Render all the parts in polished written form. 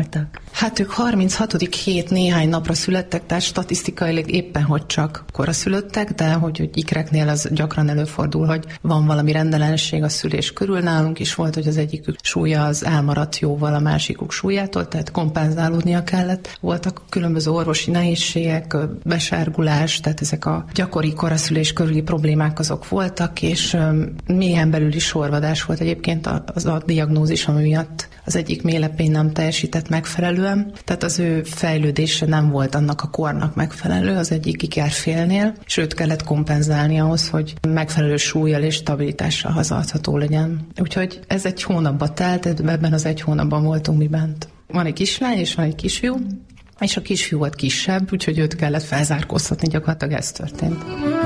voltak? Hát ők 36. hét néhány napra születtek, tehát statisztikailag éppen hogy csak koraszülöttek, de hogy ikreknél az gyakran előfordul, hogy van valami rendellenesség a szülés körül. Nálunk is volt, hogy az egyikük súlya az elmaradt jóval a másikuk súlyától, tehát kompenzálódnia kellett. Voltak különböző orvosi nehézségek, besárgulás, tehát ezek a gyakori koraszülés körüli problémák azok voltak, és mélyen belüli sorvadás volt egyébként az a diagnózis, ami miatt az egyik méhlepény nem teljesített megfelelően, tehát az ő fejlődése nem volt annak a kornak megfelelő az egyik ikerfélnél, és őt kellett kompenzálni ahhoz, hogy megfelelő súllyal és stabilitással hazaadható legyen. Úgyhogy ez egy hónapba telt, ebben az egy hónapban voltunk mi bent. Van egy kislány és van egy kisfiú, és a kisfiú volt kisebb, úgyhogy őt kellett felzárkóztatni, gyakorlatilag ez történt.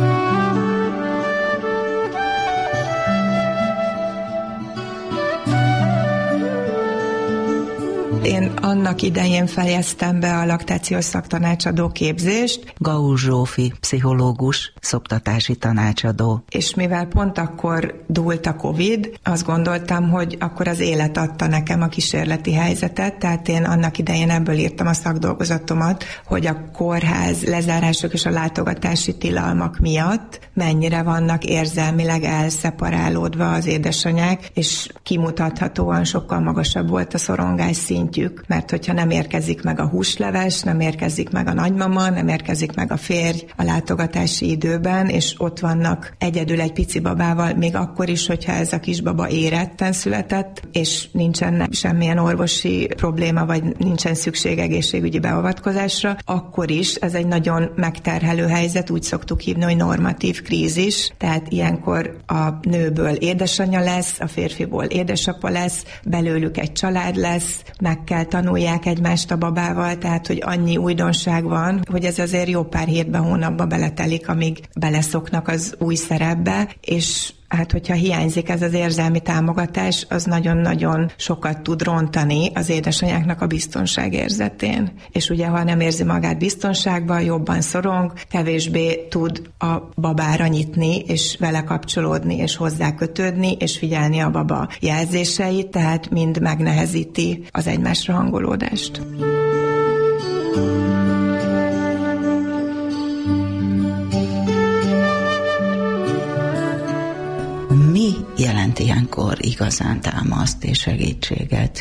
Én annak idején fejeztem be a laktációs szaktanácsadó képzést. Gaus Zsófi, pszichológus, szoptatási tanácsadó. És mivel pont akkor dúlt a Covid, azt gondoltam, hogy akkor az élet adta nekem a kísérleti helyzetet, tehát én annak idején ebből írtam a szakdolgozatomat, hogy a kórház lezárások és a látogatási tilalmak miatt mennyire vannak érzelmileg elszeparálódva az édesanyák, és kimutathatóan sokkal magasabb volt a szorongás szintjük, mert hogyha nem érkezik meg a húsleves, nem érkezik meg a nagymama, nem érkezik meg a férj a látogatási időben, és ott vannak egyedül egy pici babával, még akkor is, hogyha ez a kisbaba éretten született, és nincsen semmilyen orvosi probléma, vagy nincsen szükség egészségügyi beavatkozásra, akkor is ez egy nagyon megterhelő helyzet, úgy szoktuk hívni, hogy normatív krízis, tehát ilyenkor a nőből édesanyja lesz, a férfiból édesapa lesz, belőlük egy család lesz, meg kell tanulják egymást a babával, tehát hogy annyi újdonság van, hogy ez azért jó pár hétben, hónapba beletelik, amíg beleszoknak az új szerepbe, és hát, hogyha hiányzik ez az érzelmi támogatás, az nagyon-nagyon sokat tud rontani az édesanyáknak a biztonságérzetén. És ugye, ha nem érzi magát biztonságban, jobban szorong, kevésbé tud a babára nyitni, és vele kapcsolódni, és hozzá kötődni, és figyelni a baba jelzéseit, tehát mind megnehezíti az egymásra hangolódást. Mi jelent ilyenkor igazán támaszt és segítséget?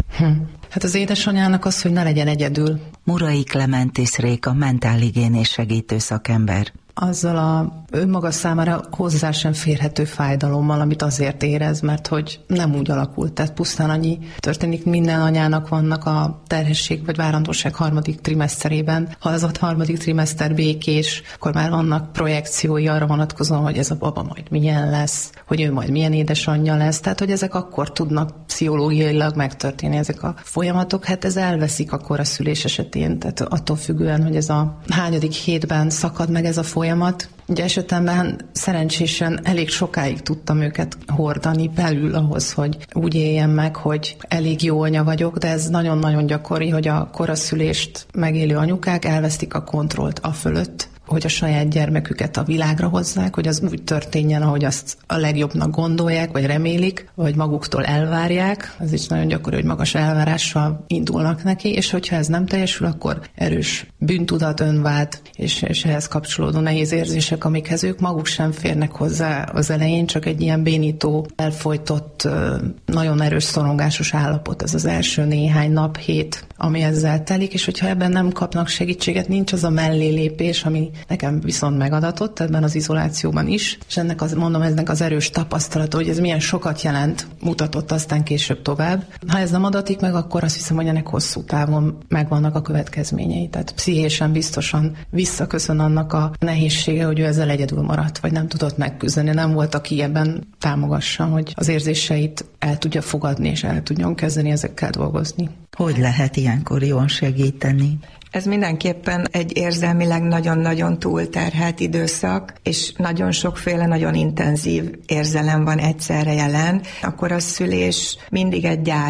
Hát az édesanyának az, hogy ne legyen egyedül. Murai Klementis Réka, mentálhigiénés segítő szakember. Azzal a önmaga számára hozzá sem férhető fájdalommal, amit azért érez, mert hogy nem úgy alakult. Tehát pusztán annyi történik, minden anyának vannak a terhesség vagy várandóság harmadik trimeszterében. Ha az a harmadik trimeszter békés, akkor már vannak projekciói arra vonatkozóan, hogy ez a baba majd milyen lesz, hogy ő majd milyen édesanyja lesz. Tehát, hogy ezek akkor tudnak pszichológiailag megtörténni ezek a folyamatok. Hát ez elveszik akkor a szülés esetén. Tehát attól függően, hogy ez a hányadik hétben szakad meg ez a folyamat. Ugye esetemben szerencsésen elég sokáig tudtam őket hordani belül ahhoz, hogy úgy éljem meg, hogy elég jó anya vagyok, de ez nagyon-nagyon gyakori, hogy a koraszülést megélő anyukák elvesztik a kontrollt afölött, hogy a saját gyermeküket a világra hozzák, hogy az úgy történjen, ahogy azt a legjobbnak gondolják, vagy remélik, vagy maguktól elvárják. Ez is nagyon gyakori, hogy magas elvárással indulnak neki, és hogyha ez nem teljesül, akkor erős bűntudat, önvád, és ehhez kapcsolódó nehéz érzések, amikhez ők maguk sem férnek hozzá az elején, csak egy ilyen bénító, elfojtott, nagyon erős szorongásos állapot. Ez az első néhány nap, hét, ami ezzel telik, és hogyha ebben nem kapnak segítséget, nincs az a mellélépés, ami nekem viszont megadatott ebben az izolációban is, és ennek az erős tapasztalata, hogy ez milyen sokat jelent, mutatott aztán később tovább. Ha ez nem adatik meg, akkor azt hiszem, hogy ennek hosszú távon megvannak a következményei. Tehát pszichésen biztosan visszaköszön annak a nehézsége, hogy ő ezzel egyedül maradt, vagy nem tudott megküzdeni, nem volt, aki ebben támogassa, hogy az érzéseit el tudja fogadni, és el tudjon kezdeni ezekkel dolgozni. Hogy lehet ilyenkor jól segíteni? Ez mindenképpen egy érzelmileg nagyon-nagyon túlterhelt időszak, és nagyon sokféle, nagyon intenzív érzelem van egyszerre jelen. Akkor a szülés mindig egy gyász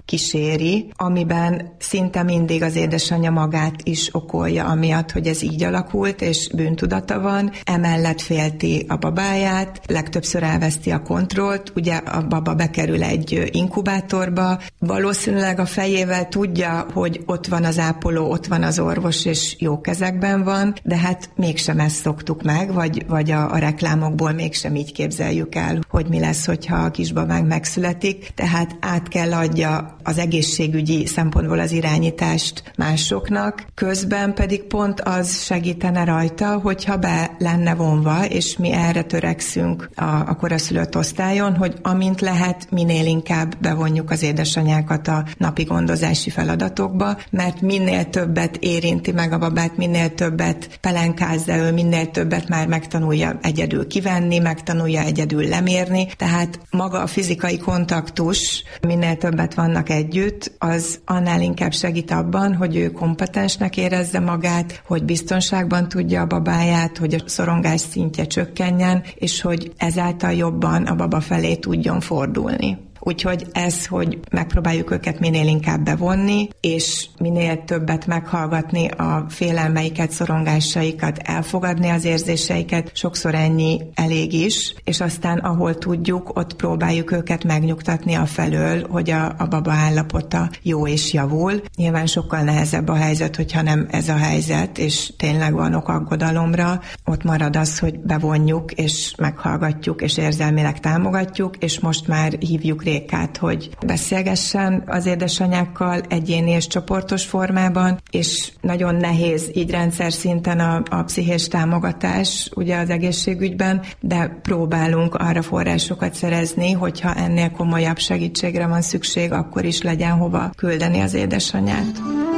kíséri, amiben szinte mindig az édesanyja magát is okolja, amiatt, hogy ez így alakult, és bűntudata van, emellett félti a babáját, legtöbbször elveszti a kontrollt, ugye a baba bekerül egy inkubátorba, valószínűleg a fejével tudja, hogy ott van az ápoló, ott van az orvos, és jó kezekben van, de hát mégsem ezt szoktuk meg, vagy a reklámokból mégsem így képzeljük el, hogy mi lesz, hogyha a kisbabánk megszületik, tehát át kell adja az egészségügyi szempontból az irányítást másoknak, közben pedig pont az segítene rajta, hogyha be lenne vonva, és mi erre törekszünk a koraszülött osztályon, hogy amint lehet, minél inkább bevonjuk az édesanyákat a napi gondozási feladatokba, mert minél többet érinti meg a babát, minél többet pelenkázza ő, minél többet már megtanulja egyedül kivenni, megtanulja egyedül lemérni, tehát maga a fizikai kontaktus, minél többet vannak együtt, az annál inkább segít abban, hogy ő kompetensnek érezze magát, hogy biztonságban tudja a babáját, hogy a szorongás szintje csökkenjen, és hogy ezáltal jobban a baba felé tudjon fordulni. Úgyhogy ez, hogy megpróbáljuk őket minél inkább bevonni, és minél többet meghallgatni a félelmeiket, szorongásaikat, elfogadni az érzéseiket, sokszor ennyi elég is, és aztán ahol tudjuk, ott próbáljuk őket megnyugtatni afelől, hogy a baba állapota jó és javul. Nyilván sokkal nehezebb a helyzet, hogyha nem ez a helyzet, és tényleg van ok aggodalomra, ott marad az, hogy bevonjuk, és meghallgatjuk, és érzelmileg támogatjuk, és most már hívjuk Rékát, hogy beszélgessen az édesanyákkal egyéni és csoportos formában, és nagyon nehéz így rendszer szinten a pszichés támogatás ugye az egészségügyben, de próbálunk arra forrásokat szerezni, hogyha ennél komolyabb segítségre van szükség, akkor is legyen hova küldeni az édesanyát.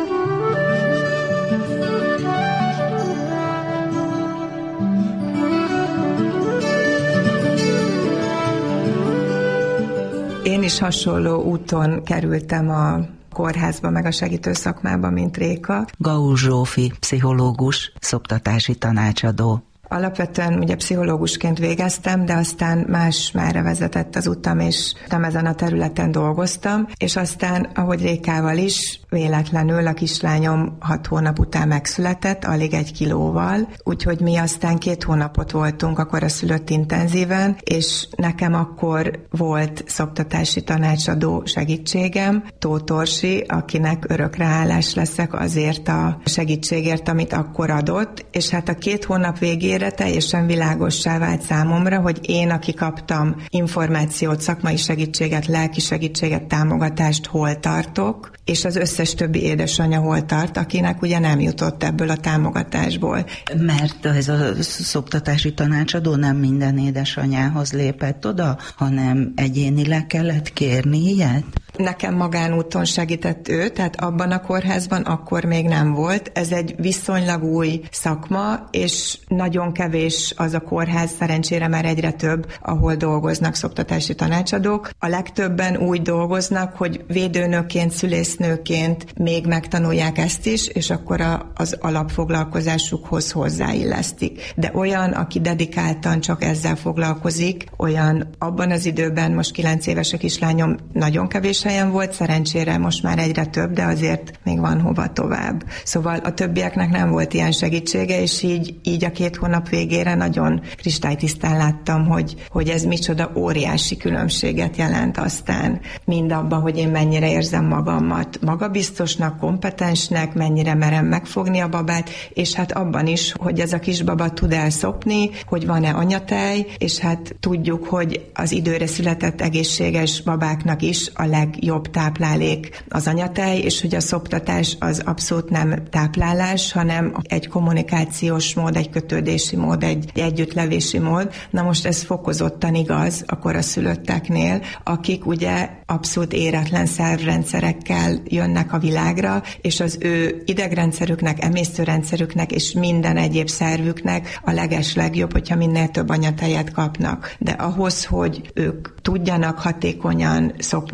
Én is hasonló úton kerültem a kórházba, meg a segítő szakmába, mint Réka. Gaul Zsófi, pszichológus, szoptatási tanácsadó. Alapvetően ugye pszichológusként végeztem, de aztán más mára vezetett az utam, és ezen a területen dolgoztam, és aztán, ahogy Rékával is, véletlenül a kislányom 6 hónap után megszületett, alig 1 kilóval, úgyhogy mi aztán 2 hónapot voltunk a koraszülött intenzíven, és nekem akkor volt szoptatási tanácsadó segítségem, Tóth Orsi, akinek örökre hálás leszek azért a segítségért, amit akkor adott, és hát a 2 hónap végére teljesen világossá vált számomra, hogy én, aki kaptam információt, szakmai segítséget, lelki segítséget, támogatást, hol tartok, és az összes többi édesanyja hol tart, akinek ugye nem jutott ebből a támogatásból. Mert ez a szoptatási tanácsadó nem minden édesanyához lépett oda, hanem egyénileg kellett kérni ilyet? Nekem magánúton segített ő, tehát abban a kórházban akkor még nem volt. Ez egy viszonylag új szakma, és nagyon kevés az a kórház, szerencsére már egyre több, ahol dolgoznak szoptatási tanácsadók. A legtöbben úgy dolgoznak, hogy védőnőként, szülésznőként még megtanulják ezt is, és akkor az alapfoglalkozásukhoz hozzáillesztik. De olyan, aki dedikáltan csak ezzel foglalkozik, olyan abban az időben, most 9 éves a kislányom, nagyon kevés helyen volt, szerencsére most már egyre több, de azért még van hova tovább. Szóval a többieknek nem volt ilyen segítsége, és így a 2 hónap végére nagyon kristálytisztán láttam, hogy ez micsoda óriási különbséget jelent aztán mind abban, hogy én mennyire érzem magamat magabiztosnak, kompetensnek, mennyire merem megfogni a babát, és hát abban is, hogy ez a kisbaba tud elszopni, hogy van-e anyatej, és hát tudjuk, hogy az időre született egészséges babáknak is a legjobb táplálék az anyatej, és hogy a szoptatás az abszolút nem táplálás, hanem egy kommunikációs mód, egy kötődési mód, egy együttlevési mód. Na most ez fokozottan igaz a koraszülötteknél, akik ugye abszolút éretlen szervrendszerekkel jönnek a világra, és az ő idegrendszerüknek, emésztőrendszerüknek és minden egyéb szervüknek a legeslegjobb, hogyha minél több anyatejet kapnak. De ahhoz, hogy ők tudjanak hatékonyan szopni, és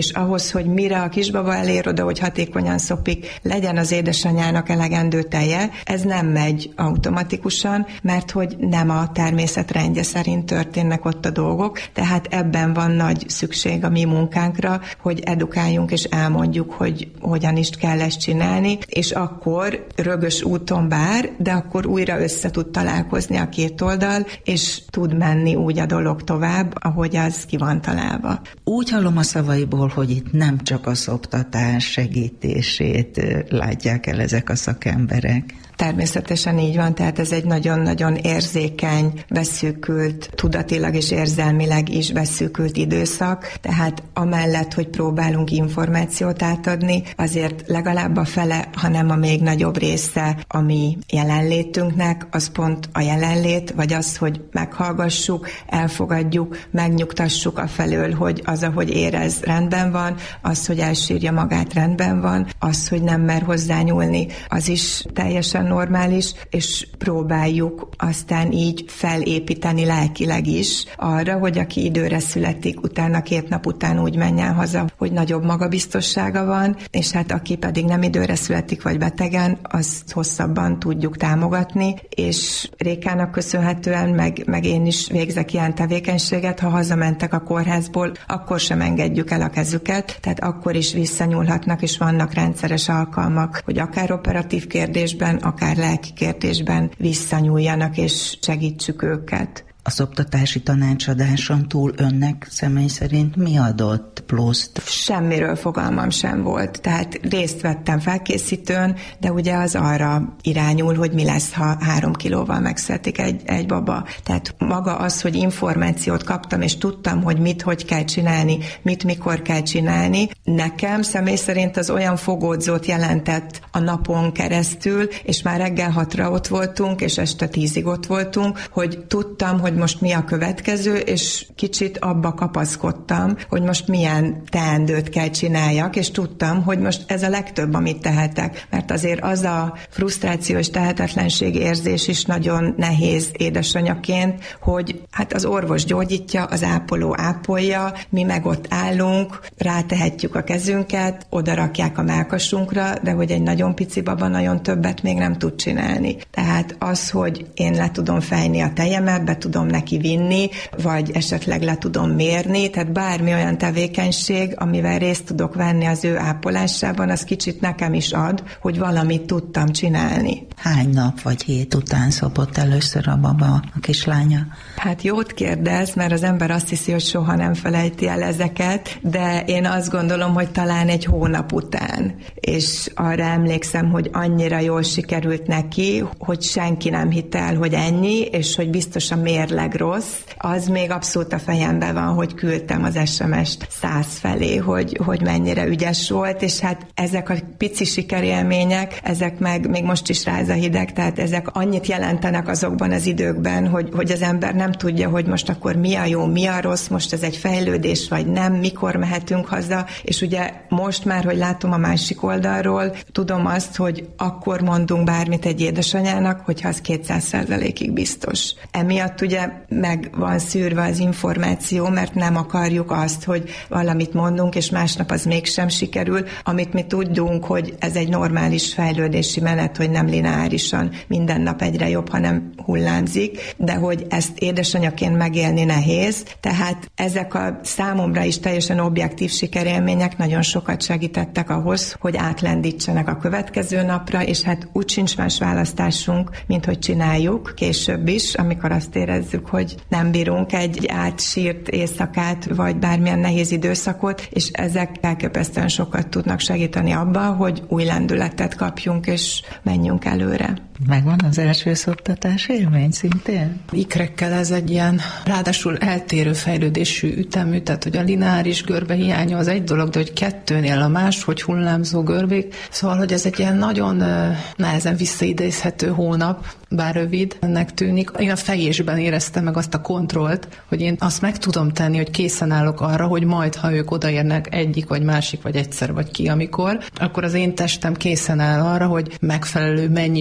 és ahhoz, hogy mire a kisbaba elér oda, hogy hatékonyan szopik, legyen az édesanyának elegendő teje, ez nem megy automatikusan, mert hogy nem a természet rendje szerint történnek ott a dolgok, tehát ebben van nagy szükség a mi munkánkra, hogy edukáljunk és elmondjuk, hogy hogyan is kell ezt csinálni, és akkor rögös úton bár, de akkor újra össze tud találkozni a két oldal, és tud menni úgy a dolog tovább, ahogy az ki van találva. Úgy hallom a szavaiból, hogy itt nem csak a szoptatás segítését látják el ezek a szakemberek. Természetesen így van, tehát ez egy nagyon-nagyon érzékeny, beszűkült, tudatilag és érzelmileg is beszűkült időszak, tehát amellett, hogy próbálunk információt átadni, azért legalább a fele, hanem a még nagyobb része a mi jelenlétünknek, az pont a jelenlét, vagy az, hogy meghallgassuk, elfogadjuk, megnyugtassuk afelől, hogy az, ahogy érez, rendben van, az, hogy elsírja magát, rendben van, az, hogy nem mer hozzányúlni, az is teljesen normális, és próbáljuk aztán így felépíteni lelkileg is arra, hogy aki időre születik, utána 2 nap után úgy menjen haza, hogy nagyobb magabiztossága van, és hát aki pedig nem időre születik, vagy betegen, azt hosszabban tudjuk támogatni, és Rékának köszönhetően, meg én is végzek ilyen tevékenységet, ha hazamentek a kórházból, akkor sem engedjük el a kezüket, tehát akkor is visszanyúlhatnak, és vannak rendszeres alkalmak, hogy akár operatív kérdésben, akár lelki kérdésben visszanyúljanak, és segítsük őket. A szoptatási tanácsadáson túl önnek személy szerint mi adott pluszt? Semmiről fogalmam sem volt. Tehát részt vettem felkészítőn, de ugye az arra irányul, hogy mi lesz, ha 3 kilóval megszületik egy baba. Tehát maga az, hogy információt kaptam, és tudtam, hogy mit, hogy kell csinálni, mit, mikor kell csinálni. Nekem személy szerint az olyan fogódzót jelentett a napon keresztül, és már reggel 6-ra ott voltunk, és este 10-ig ott voltunk, hogy tudtam, hogy most mi a következő, és kicsit abba kapaszkodtam, hogy most milyen teendőt kell csináljak, és tudtam, hogy most ez a legtöbb, amit tehetek. Mert azért az a frusztráció és tehetetlenség érzés is nagyon nehéz édesanyaként, hogy hát az orvos gyógyítja, az ápoló ápolja, mi meg ott állunk, rátehetjük a kezünket, odarakják a mellkasunkra, de hogy egy nagyon pici baba nagyon többet még nem tud csinálni. Tehát az, hogy én le tudom fejni a tejemet, be tudom neki vinni, vagy esetleg le tudom mérni, tehát bármi olyan tevékenység, amivel részt tudok venni az ő ápolásában, az kicsit nekem is ad, hogy valamit tudtam csinálni. Hány nap vagy hét után szopott először a baba, a kislánya? Hát jót kérdez, mert az ember azt hiszi, hogy soha nem felejti el ezeket, de én azt gondolom, hogy talán egy hónap után. És arra emlékszem, hogy annyira jól sikerült neki, hogy senki nem hitte el, hogy ennyi, és hogy biztos a mérleg rossz. Az még abszolút a fejemben van, hogy küldtem az SMS-t 100 felé, hogy mennyire ügyes volt, és hát ezek a pici sikerélmények, ezek meg még most is ráz a hideg, tehát ezek annyit jelentenek azokban az időkben, hogy az ember nem tudja, hogy most akkor mi a jó, mi a rossz, most ez egy fejlődés, vagy nem, mikor mehetünk haza, és ugye most már, hogy látom a másik oldalról, tudom azt, hogy akkor mondunk bármit egy édesanyának, hogyha az 200%-ig biztos. Emiatt ugye meg van szűrve az információ, mert nem akarjuk azt, hogy valamit mondunk, és másnap az mégsem sikerül, amit mi tudunk, hogy ez egy normális fejlődési menet, hogy nem lineárisan minden nap egyre jobb, hanem hullámzik, de hogy ezt édesanyaként megélni nehéz, tehát ezek a számomra is teljesen objektív sikerélmények nagyon sokat segítettek ahhoz, hogy átlendítsenek a következő napra, és hát úgy sincs más választásunk, mint hogy csináljuk később is, amikor azt érezzük, hogy nem bírunk egy átsírt éjszakát, vagy bármilyen nehéz időszakot, és ezek elképesztően sokat tudnak segíteni abban, hogy új lendületet kapjunk, és menjünk előre. Megvan az első szoptatás élmény szintén? Ikrekkel ez egy ilyen, ráadásul eltérő fejlődésű ütemű, tehát hogy a lineáris görbe hiánya az egy dolog, de hogy kettőnél a más, hogy hullámzó görbék. Szóval, hogy ez egy ilyen nagyon nehezen visszaidézhető hónap, bár rövidnek tűnik. Én a fejésben éreztem meg azt a kontrollt, hogy én azt meg tudom tenni, hogy készen állok arra, hogy majd, ha ők odaérnek egyik vagy másik, vagy egyszer, vagy ki, amikor, akkor az én testem készen áll arra, hogy megfelelő mennyiségű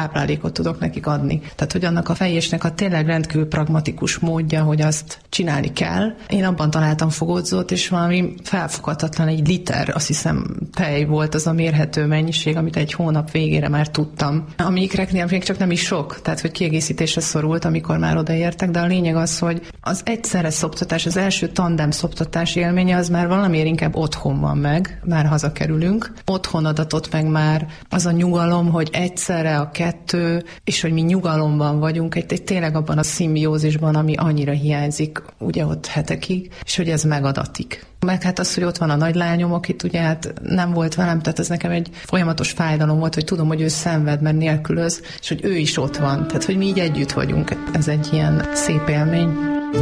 táplálékot tudok nekik adni. Tehát, hogy annak a fejésnek a tényleg rendkívül pragmatikus módja, hogy azt csinálni kell. Én abban találtam fogódzót, és valami felfoghatatlan, 1 liter, azt hiszem tej volt az a mérhető mennyiség, amit egy hónap végére már tudtam. Ami ikreknél még csak nem is sok, tehát hogy kiegészítésre szorult, amikor már odaértek, de a lényeg az, hogy az egyszerre szoptatás, az első tandem szoptatás élménye az már valamiért inkább otthon van meg, már hazakerülünk. Otthon adatott meg már az a nyugalom, hogy egyszerre a 2, és hogy mi nyugalomban vagyunk, egy tényleg abban a szimbiózisban, ami annyira hiányzik, ugye ott hetekig, és hogy ez megadatik. Meg hát az, hogy ott van a nagylányom, akit ugye hát nem volt velem, tehát ez nekem egy folyamatos fájdalom volt, hogy tudom, hogy ő szenved, mert nélkülöz, és hogy ő is ott van. Tehát, hogy mi így együtt vagyunk. Ez egy ilyen szép élmény.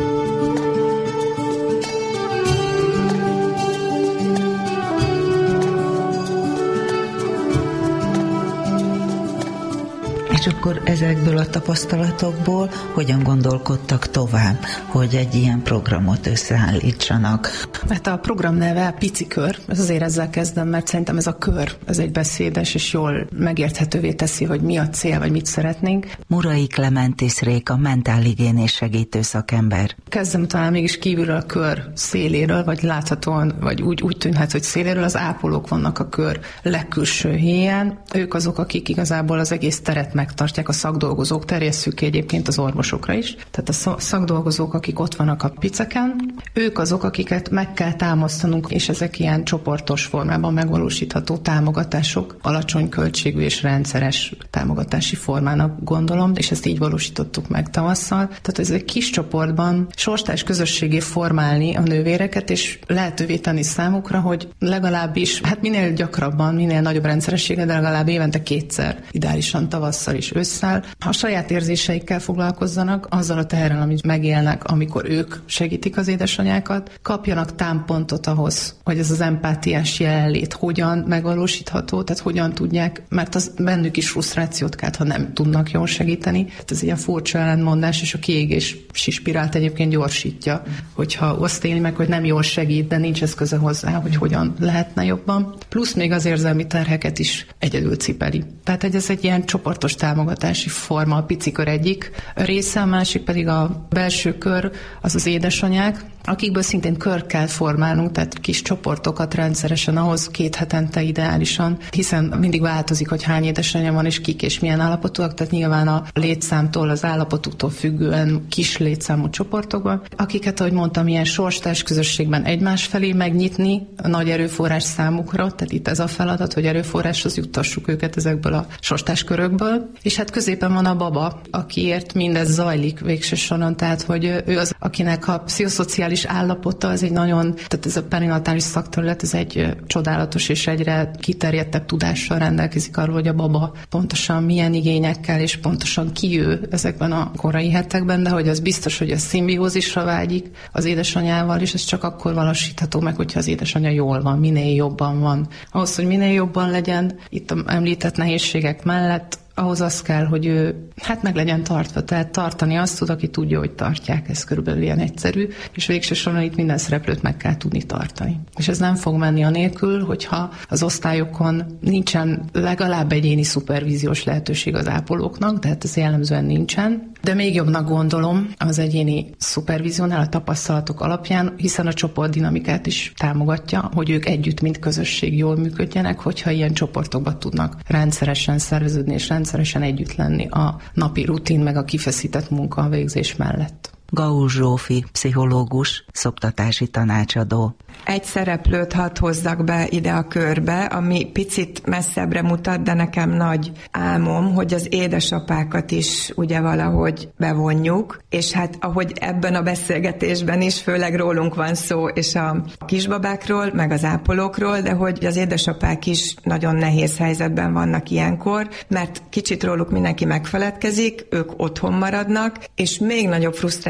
És akkor ezekből a tapasztalatokból hogyan gondolkodtak tovább, hogy egy ilyen programot összeállítsanak? Hát a program neve Pici kör, ez azért ezzel kezdem, mert szerintem ez a kör, ez egy beszédes és jól megérthetővé teszi, hogy mi a cél, vagy mit szeretnénk. Murai Klementis Réka, mentálhigiénés segítő szakember. Kezdem talán mégis kívülről a kör széléről, vagy láthatóan, vagy úgy tűnhet, hogy széléről az ápolók vannak a kör legkülső héján. Ők azok, akik igazából az egész teret megtartják, a szakdolgozók, terjesszük ki egyébként az orvosokra is. Tehát a szakdolgozók, akik ott vannak a piceken, ők azok, akiket meg kell támasztanunk, és ezek ilyen csoportos formában megvalósítható támogatások, alacsony költségű és rendszeres támogatási formának gondolom, és ezt így valósítottuk meg tavasszal. Tehát ez egy kis csoportban sorstás közösségé formálni a nővéreket, és lehetővé tenni számukra, hogy legalábbis, hát minél gyakrabban, minél nagyobb rendszerességgel, de legalább évente 2-szer, ideálisan tavasszal és ősszel, ha saját érzéseikkel foglalkozzanak, azzal a teherrel, amit megélnek, amikor ők segítik az édesanyákat, kapjanak támpontot ahhoz, hogy ez az empátiás jelenlét hogyan megvalósítható, tehát hogyan tudják, mert az bennük is frusztrációt kelt, ha nem tudnak jól segíteni. Tehát ez ilyen furcsa ellentmondás, és a kiégési spirált egyébként gyorsítja, hogyha azt éli meg, hogy nem jól segít, de nincs eszköze hozzá, hogy hogyan lehetne jobban. Plusz még az érzelmi terheket is egyedül cipeli. Tehát ez egy ilyen csoportos támogatási forma, a pici kör egyik része, a másik pedig a belső kör, az az édesanyák, akikből szintén kör kell formálnunk, tehát kis csoportokat rendszeresen, ahhoz 2 hetente ideálisan, hiszen mindig változik, hogy hány édesanyja van, és kik és milyen állapotúak, tehát nyilván a létszámtól, az állapotuktól függően kis létszámú csoportokban, akiket, ahogy mondtam, ilyen sorstárs közösségben egymás felé megnyitni a nagy erőforrás számukra, tehát itt ez a feladat, hogy erőforráshoz juttassuk őket ezekből a sorstárs körökből, és hát középen van a baba, akiért mindez zajlik végső soron, tehát hogy ő az, akinek a pszichoszociális állapota, az egy nagyon, tehát ez a perinatális szakterület, ez egy csodálatos és egyre kiterjedtebb tudással rendelkezik arról, hogy a baba pontosan milyen igényekkel, és pontosan ki ő ezekben a korai hetekben, de hogy az biztos, hogy a szimbiózisra vágyik az édesanyával, és ez csak akkor valósítható meg, hogyha az édesanyja jól van, minél jobban van. Ahhoz, hogy minél jobban legyen, itt említett nehézségek mellett, ahhoz az kell, hogy ő meg legyen tartva, tehát tartani azt tud, aki tudja, hogy tartják, ez körülbelül ilyen egyszerű, és végső soron itt minden szereplőt meg kell tudni tartani. És ez nem fog menni anélkül, hogyha az osztályokon nincsen legalább egyéni szupervíziós lehetőség az ápolóknak, tehát ez jellemzően nincsen, de még jobbnak gondolom az egyéni szupervíziónál a tapasztalatok alapján, hiszen a csoportdinamikát is támogatja, hogy ők együtt, mint közösség jól működjenek, hogyha ilyen csoportokba tudnak rendszeresen szerveződni és rendszeresen együtt lenni a napi rutin meg a kifeszített munka végzés mellett. Gaus Zsófi, pszichológus, szoptatási tanácsadó. Egy szereplőt hadd hozzak be ide a körbe, ami picit messzebbre mutat, de nekem nagy álmom, hogy az édesapákat is ugye valahogy bevonjuk, és hát ahogy ebben a beszélgetésben is főleg rólunk van szó, és a kisbabákról, meg az ápolókról, de hogy az édesapák is nagyon nehéz helyzetben vannak ilyenkor, mert kicsit róluk mindenki megfeledkezik, ők otthon maradnak, és még nagyobb frusztráció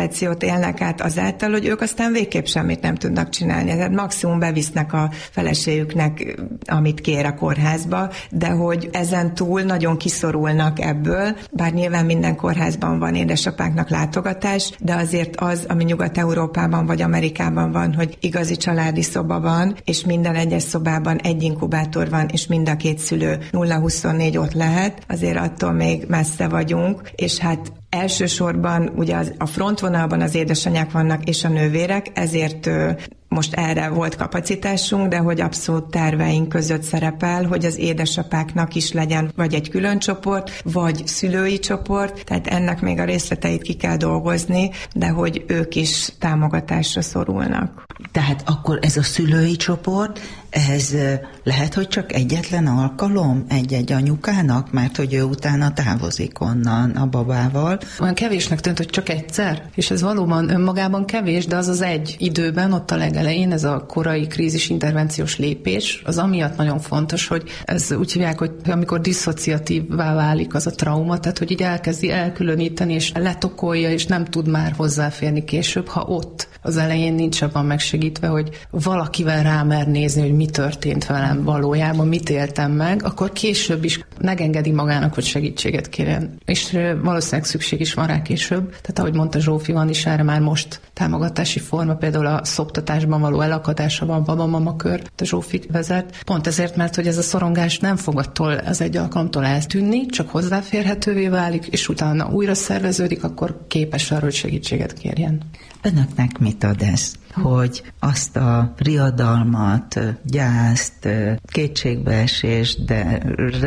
depressziót élnek át azáltal, hogy ők aztán végképp semmit nem tudnak csinálni. Tehát maximum bevisznek a feleségüknek, amit kér a kórházba, de hogy ezen túl nagyon kiszorulnak ebből, bár nyilván minden kórházban van édesapáknak látogatás, de azért az, ami Nyugat-Európában vagy Amerikában van, hogy igazi családi szoba van, és minden egyes szobában egy inkubátor van, és mind a két szülő 0-24 ott lehet, azért attól még messze vagyunk, és hát elsősorban ugye a frontvonalban az édesanyák vannak és a nővérek, ezért most erre volt kapacitásunk, de hogy abszolút terveink között szerepel, hogy az édesapáknak is legyen vagy egy külön csoport, vagy szülői csoport, tehát ennek még a részleteit ki kell dolgozni, de hogy ők is támogatásra szorulnak. Tehát akkor ez a szülői csoport, ez lehet, hogy csak egyetlen alkalom egy-egy anyukának, mert hogy ő utána távozik onnan a babával. Olyan kevésnek tűnt, hogy csak egyszer, és ez valóban önmagában kevés, de az egy időben, ott a legelején, ez a korai krízis intervenciós lépés, az amiatt nagyon fontos, hogy ez úgy hívják, hogy amikor disszociatívvá válik az a trauma, tehát hogy így elkezdi elkülöníteni, és letokolja, és nem tud már hozzáférni később, ha ott az elején nincs abban megsegítve, hogy valakivel rámer nézni, hogy mi történt velem valójában, mit éltem meg, akkor később is megengedi magának, hogy segítséget kérjen. És valószínűleg szükség is van rá később. Tehát ahogy mondta Zsófi, van is erre már most támogatási forma, például a szoptatásban való elakadása van, babamama kör, a Zsófi vezet. Pont ezért, mert hogy ez a szorongás nem fog attól az egy alkalomtól eltűnni, csak hozzáférhetővé válik, és utána újra szerveződik, akkor képes arra, hogy segítséget kérjen. Önöknek mit ad ez? Hogy azt a riadalmat, gyászt, kétségbeesést, de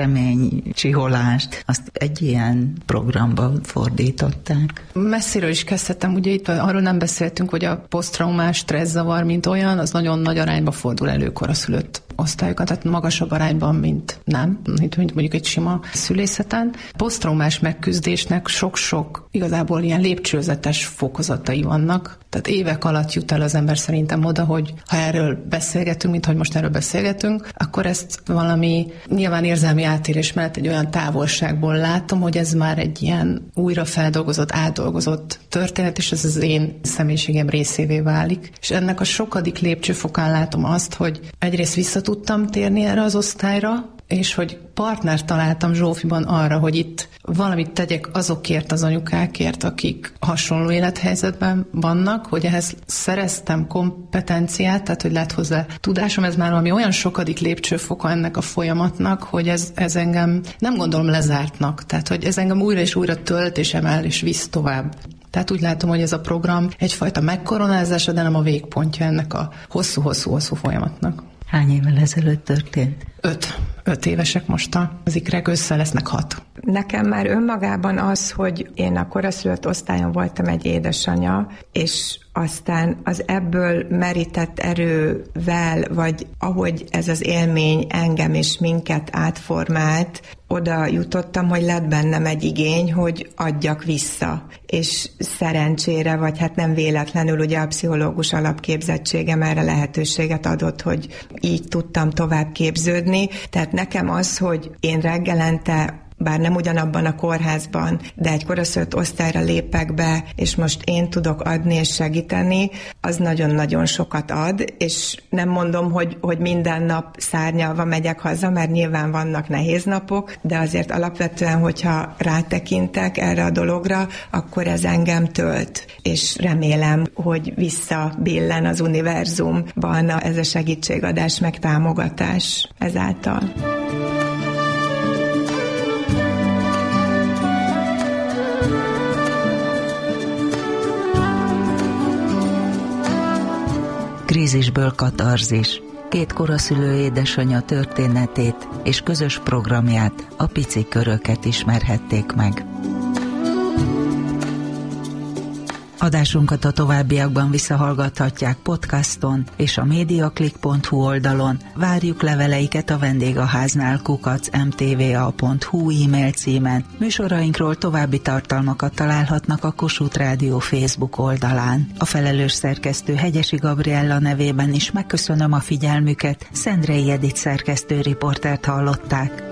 reménycsiholást, azt egy ilyen programba fordították? Messziről is kezdhetem, ugye itt arról nem beszéltünk, hogy a posztraumás stresszavar, mint olyan, az nagyon nagy arányba fordul elő koraszülött osztályokat, tehát magasabb arányban, mint nem, mint mondjuk egy sima szülészeten. Posztraumás megküzdésnek sok-sok igazából ilyen lépcsőzetes fokozatai vannak, tehát évek alatt jut el az ember szerintem oda, hogy ha erről beszélgetünk, mint hogy most erről beszélgetünk, akkor ezt valami nyilván érzelmi átérés mellett egy olyan távolságból látom, hogy ez már egy ilyen újra feldolgozott, átdolgozott történet, és ez az én személyiségem részévé válik. És ennek a sokadik lépcsőfokán látom azt, hogy egyrészt vissza tudtam térni erre az osztályra, és hogy partnert találtam Zsófiban arra, hogy itt valamit tegyek azokért az anyukákért, akik hasonló élethelyzetben vannak, hogy ehhez szereztem kompetenciát, tehát hogy lett hozzá tudásom, ez már valami olyan sokadik lépcsőfoka ennek a folyamatnak, hogy ez engem nem gondolom lezártnak, tehát hogy ez engem újra és újra tölt és emel és visz tovább. Tehát úgy látom, hogy ez a program egyfajta megkoronázása, de nem a végpontja ennek a hosszú-hosszú folyamatnak. Hány évvel ezelőtt történt? 5 évesek most az ikrek, össze lesznek 6. Nekem már önmagában az, hogy én a koraszülött osztályon voltam egy édesanya, és aztán az ebből merített erővel, vagy ahogy ez az élmény engem és minket átformált, oda jutottam, hogy lett bennem egy igény, hogy adjak vissza. És szerencsére, vagy hát nem véletlenül, ugye a pszichológus alapképzettségem erre lehetőséget adott, hogy így tudtam tovább képződni. Tehát nekem az, hogy én reggelente, bár nem ugyanabban a kórházban, de egy koraszülött osztályra lépek be, és most én tudok adni és segíteni, az nagyon-nagyon sokat ad, és nem mondom, hogy minden nap szárnyalva megyek haza, mert nyilván vannak nehéz napok, de azért alapvetően, hogyha rátekintek erre a dologra, akkor ez engem tölt, és remélem, hogy visszabillen az univerzumban ez a segítségadás meg támogatás ezáltal. Krízisből katarzis. 2 koraszülő édesanya történetét és közös programját, a Pici Köröket ismerhették meg. Adásunkat a továbbiakban visszahallgathatják podcaston és a mediaclick.hu oldalon. Várjuk leveleiket a vendégháznál @mtva.hu e-mail címen. Műsorainkról további tartalmakat találhatnak a Kossuth Rádió Facebook oldalán. A felelős szerkesztő Hegyesi Gabriella nevében is megköszönöm a figyelmüket. Szendrei Edith szerkesztő riportert hallották.